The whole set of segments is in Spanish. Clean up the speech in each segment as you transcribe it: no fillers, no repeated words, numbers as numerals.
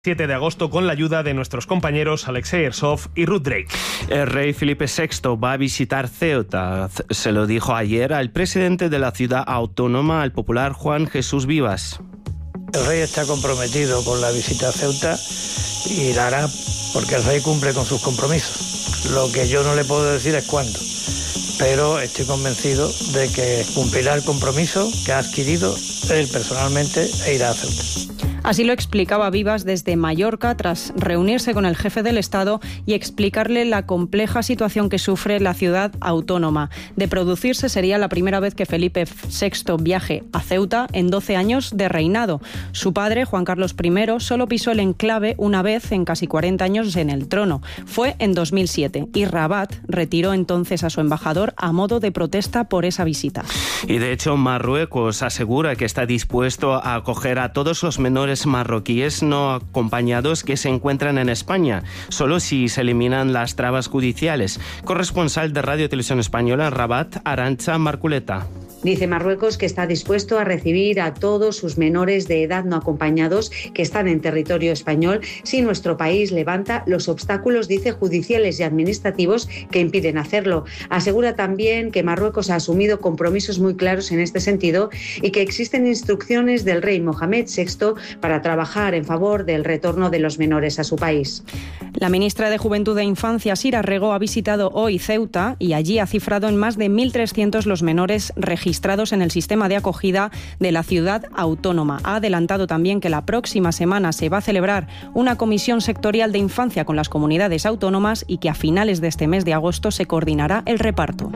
7 de agosto con la ayuda de nuestros compañeros Alexei Ersov y Ruth Drake. El rey Felipe VI va a visitar Ceuta. Se lo dijo ayer al presidente de la ciudad autónoma, al popular Juan Jesús Vivas. El rey está comprometido con la visita a Ceuta y la hará porque el rey cumple con sus compromisos. Lo que yo no le puedo decir es cuándo, pero estoy convencido de que cumplirá el compromiso que ha adquirido él personalmente e irá a Ceuta. Así lo explicaba Vivas desde Mallorca tras reunirse con el jefe del Estado y explicarle la compleja situación que sufre la ciudad autónoma. De producirse, sería la primera vez que Felipe VI viaje a Ceuta en 12 años de reinado. Su padre, Juan Carlos I, solo pisó el enclave una vez en casi 40 años en el trono. Fue en 2007 y Rabat retiró entonces a su embajador a modo de protesta por esa visita. Y de hecho, Marruecos asegura que está dispuesto a acoger a todos los menores marroquíes no acompañados que se encuentran en España, solo si se eliminan las trabas judiciales. Corresponsal de Radio y Televisión Española en Rabat, Arantxa Marculeta. Dice Marruecos que está dispuesto a recibir a todos sus menores de edad no acompañados que están en territorio español si nuestro país levanta los obstáculos, dice, judiciales y administrativos que impiden hacerlo. Asegura también que Marruecos ha asumido compromisos muy claros en este sentido y que existen instrucciones del rey Mohamed VI para trabajar en favor del retorno de los menores a su país. La ministra de Juventud e Infancia, Sira Rego, ha visitado hoy Ceuta y allí ha cifrado en más de 1.300 los menores registrados en el sistema de acogida de la ciudad autónoma. Ha adelantado también que la próxima semana se va a celebrar una comisión sectorial de infancia con las comunidades autónomas y que a finales de este mes de agosto se coordinará el reparto.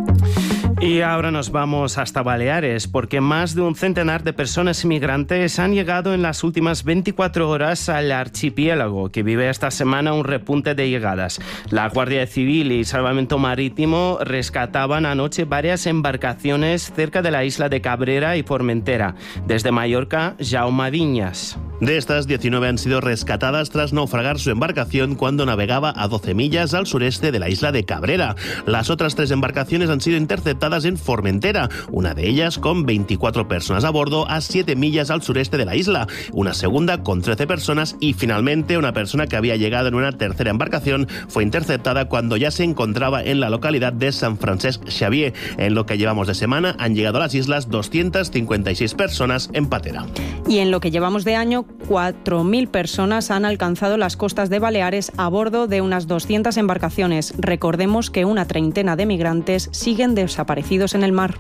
Y ahora nos vamos hasta Baleares, porque más de un centenar de personas inmigrantes han llegado en las últimas 24 horas al archipiélago, que vive esta semana un repunte de llegadas. La Guardia Civil y Salvamento Marítimo rescataban anoche varias embarcaciones cerca de la isla de Cabrera y Formentera. Desde Mallorca, Jaume Viñas. De estas, 19 han sido rescatadas tras naufragar su embarcación cuando navegaba a 12 millas al sureste de la isla de Cabrera. Las otras 3 embarcaciones han sido interceptadas en Formentera, una de ellas con 24 personas a bordo a 7 millas al sureste de la isla, una segunda con 13 personas y finalmente una persona que había llegado en una tercera embarcación fue interceptada cuando ya se encontraba en la localidad de San Francesc Xavier. En lo que llevamos de semana han llegado a las islas 256 personas en patera. Y en lo que llevamos de año, 4.000 personas han alcanzado las costas de Baleares a bordo de unas 200 embarcaciones. Recordemos que una treintena de migrantes siguen desaparecidos en el mar.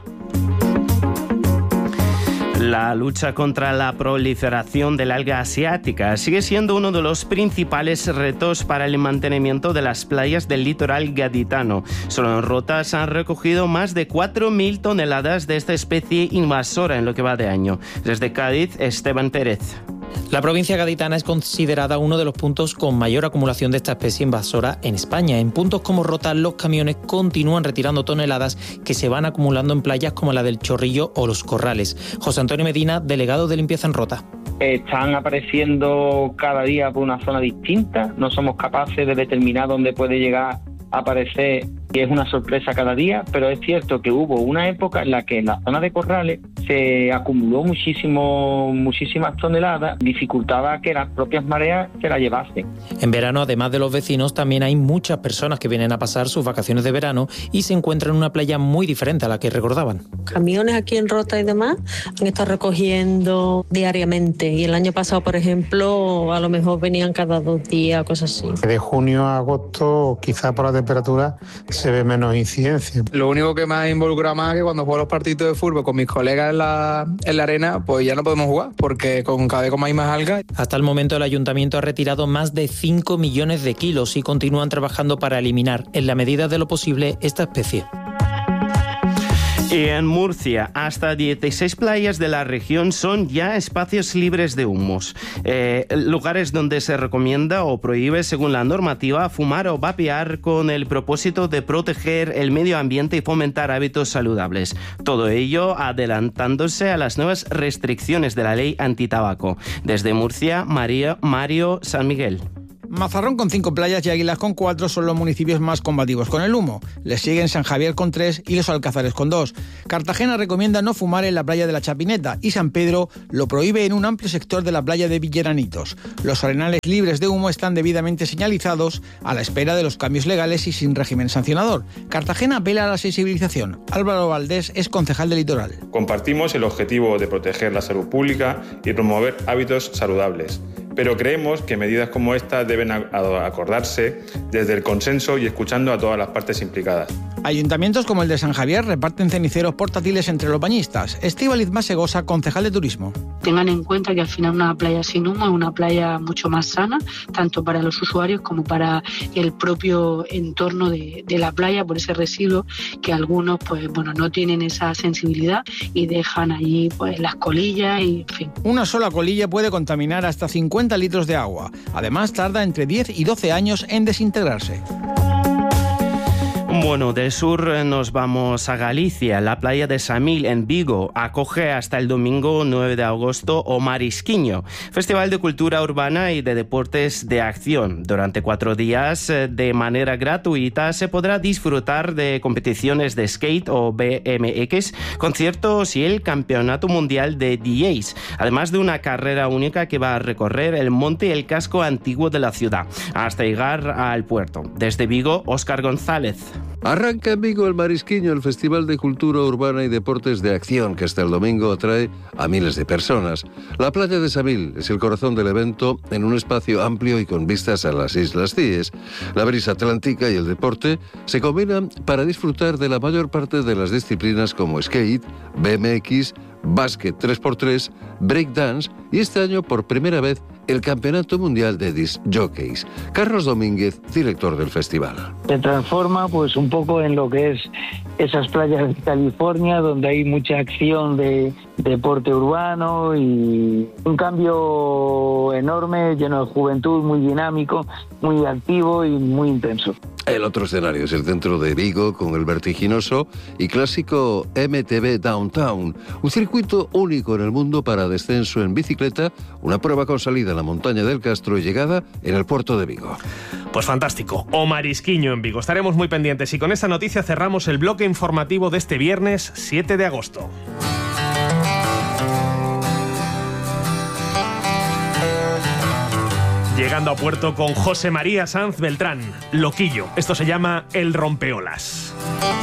La lucha contra la proliferación del alga asiática sigue siendo uno de los principales retos para el mantenimiento de las playas del litoral gaditano. Solo en Rota se han recogido más de 4.000 toneladas de esta especie invasora en lo que va de año. Desde Cádiz, Esteban Pérez. La provincia gaditana es considerada uno de los puntos con mayor acumulación de esta especie invasora en España. En puntos como Rota, los camiones continúan retirando toneladas que se van acumulando en playas como la del Chorrillo o Los Corrales. José Antonio Medina, delegado de Limpieza en Rota. Están apareciendo cada día por una zona distinta. No somos capaces de determinar dónde puede llegar a aparecer y es una sorpresa cada día, pero es cierto que hubo una época en la que en la zona de Corrales se acumuló muchísimas toneladas, dificultaba que las propias mareas se la llevasen. En verano, además de los vecinos, también hay muchas personas que vienen a pasar sus vacaciones de verano y se encuentran en una playa muy diferente a la que recordaban. Camiones aquí en Rota y demás han estado recogiendo diariamente y el año pasado, por ejemplo, a lo mejor venían cada 2 días, cosas así. De junio a agosto, quizá por la temperatura, se ve menos incidencia. Lo único que me ha involucrado más es que cuando juego los partidos de fútbol con mis colegas en la arena, pues ya no podemos jugar porque cada vez como hay más algas. Hasta el momento el ayuntamiento ha retirado más de 5 millones de kilos y continúan trabajando para eliminar, en la medida de lo posible, esta especie. Y en Murcia, hasta 16 playas de la región son ya espacios libres de humos. Lugares donde se recomienda o prohíbe, según la normativa, fumar o vapear con el propósito de proteger el medio ambiente y fomentar hábitos saludables. Todo ello adelantándose a las nuevas restricciones de la ley antitabaco. Desde Murcia, Mario San Miguel. Mazarrón con 5 playas y Águilas con 4 son los municipios más combativos con el humo. Les siguen San Javier con 3 y Los Alcázares con 2. Cartagena recomienda no fumar en la playa de la Chapineta y San Pedro lo prohíbe en un amplio sector de la playa de Villeranitos. Los arenales libres de humo están debidamente señalizados a la espera de los cambios legales y sin régimen sancionador. Cartagena apela a la sensibilización. Álvaro Valdés es concejal de Litoral. Compartimos el objetivo de proteger la salud pública y promover hábitos saludables. Pero creemos que medidas como esta deben acordarse desde el consenso y escuchando a todas las partes implicadas. Ayuntamientos como el de San Javier reparten ceniceros portátiles entre los bañistas. Estíbaliz Masegosa, concejal de Turismo. Tengan en cuenta que al final una playa sin humo es una playa mucho más sana, tanto para los usuarios como para el propio entorno de la playa, por ese residuo que algunos no tienen esa sensibilidad y dejan allí las colillas y en fin. Una sola colilla puede contaminar hasta 50 litros de agua. Además, tarda entre 10 y 12 años en desintegrarse. Bueno, del sur nos vamos a Galicia. La playa de Samil, en Vigo, acoge hasta el domingo 9 de agosto O Marisquiño, Festival de Cultura Urbana y de Deportes de Acción. Durante 4 días, de manera gratuita, se podrá disfrutar de competiciones de skate o BMX, conciertos y el Campeonato Mundial de DJs, además de una carrera única que va a recorrer el monte y el casco antiguo de la ciudad, hasta llegar al puerto. Desde Vigo, Óscar González. Arranca en Vigo el Marisquiño, el Festival de Cultura Urbana y Deportes de Acción, que hasta el domingo atrae a miles de personas. La playa de Samil es el corazón del evento, en un espacio amplio y con vistas a las Islas Cíes. La brisa atlántica y el deporte se combinan para disfrutar de la mayor parte de las disciplinas como skate, BMX, básquet 3x3, breakdance y este año por primera vez el Campeonato Mundial de Disc Jockeys. Carlos Domínguez, director del festival. Se transforma un poco en lo que es esas playas de California, donde hay mucha acción de deporte urbano y un cambio enorme, lleno de juventud, muy dinámico, muy activo y muy intenso. El otro escenario es el centro de Vigo, con el vertiginoso y clásico MTB Downtown, un circuito único en el mundo para descenso en bicicleta, una prueba con salida en la montaña del Castro y llegada en el puerto de Vigo. Pues fantástico, O Marisquiño en Vigo. Estaremos muy pendientes y con esta noticia cerramos el bloque informativo de este viernes 7 de agosto. Llegando a puerto con José María Sanz Beltrán, Loquillo. Esto se llama El Rompeolas.